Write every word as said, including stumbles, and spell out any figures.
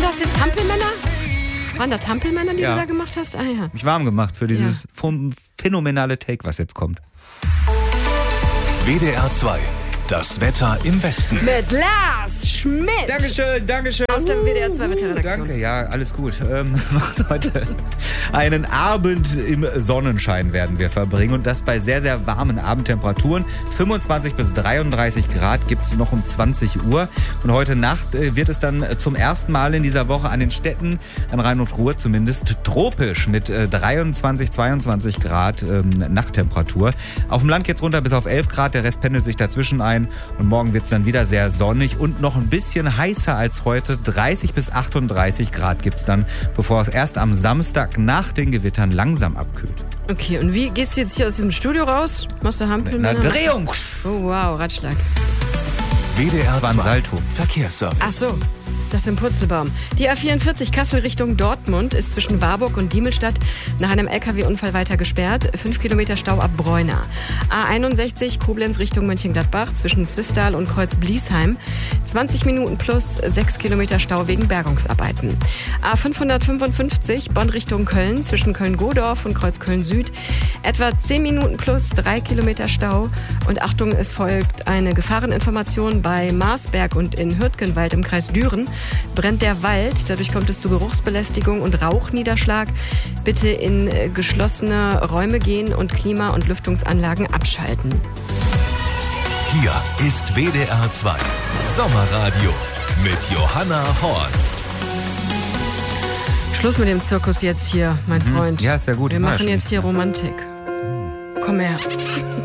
sagst jetzt Hampelmänner? Waren das Hampelmänner, die Ja. du da gemacht hast? Ah ja. Mich warm gemacht für dieses ja. phänomenale Take, was jetzt kommt. W D R zwei. Das Wetter im Westen. Mit Lars Schmidt. Dankeschön, Dankeschön. Aus der W D R zwei Wetterredaktion. Danke, ja, alles gut. Ähm, heute einen Abend im Sonnenschein werden wir verbringen und das bei sehr, sehr warmen Abendtemperaturen. fünfundzwanzig bis dreiunddreißig Grad gibt es noch um zwanzig Uhr. Und heute Nacht wird es dann zum ersten Mal in dieser Woche an den Städten, an Rhein und Ruhr zumindest, tropisch mit dreiundzwanzig, zweiundzwanzig Grad ähm, Nachttemperatur. Auf dem Land geht's runter bis auf elf Grad, der Rest pendelt sich dazwischen ein. Und morgen wird es dann wieder sehr sonnig und noch ein bisschen heißer als heute. dreißig bis achtunddreißig Grad gibt es dann, bevor es erst am Samstag nach den Gewittern langsam abkühlt. Okay, und wie gehst du jetzt hier aus dem Studio raus? Machst du Hampelmänner? Na, Drehung! Oh wow, Ratschlag. W D R Das war ein Salto. Verkehrsservice. Ach so. Das ist ein Purzelbaum. Die A vierundvierzig Kassel Richtung Dortmund ist zwischen Warburg und Diemelstadt nach einem L K W-Unfall weiter gesperrt. Fünf Kilometer Stau ab Bräuna. A einundsechzig Koblenz Richtung Mönchengladbach zwischen Zwistal und Kreuz-Bliesheim. zwanzig Minuten plus sechs Kilometer Stau wegen Bergungsarbeiten. A fünfhundertfünfundfünfzig Bonn Richtung Köln zwischen Köln-Godorf und Kreuz-Köln-Süd. Etwa zehn Minuten plus drei Kilometer Stau. Und Achtung, es folgt eine Gefahreninformation bei Marsberg und in Hürtgenwald im Kreis Düren. Brennt der Wald, dadurch kommt es zu Geruchsbelästigung und Rauchniederschlag. Bitte in äh, geschlossene Räume gehen und Klima- und Lüftungsanlagen abschalten. Hier ist W D R zwei Sommerradio mit Johanna Horn. Schluss mit dem Zirkus jetzt hier, mein Freund. Ja, ist ja gut. Wir War ja machen schon jetzt nicht hier mehr. Romantik. Komm her.